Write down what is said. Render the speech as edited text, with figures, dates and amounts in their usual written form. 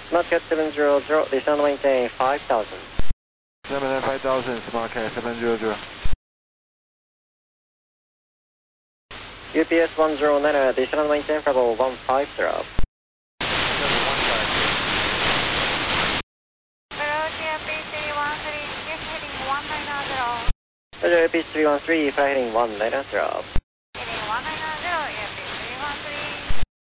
Smartcat 700, descend maintain 5000. 5000, Smartcat 700. UPS 109, descend maintain level 150. Hello, GFP 313, just heading 190. Roger, UPS 313, fly heading 190.